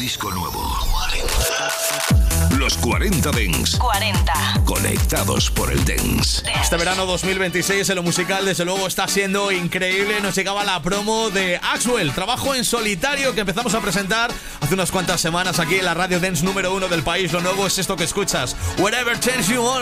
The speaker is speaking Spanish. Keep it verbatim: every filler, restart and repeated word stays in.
disco nuevo. Los cuarenta Dance. cuarenta. Conectados por el Dance. Este verano dos mil veintiséis en lo musical, desde luego, está siendo increíble. Nos llegaba la promo de Axwell, trabajo en solitario que empezamos a presentar hace unas cuantas semanas aquí en la radio dance número uno del país. Lo nuevo es esto que escuchas, Whatever Turns You On.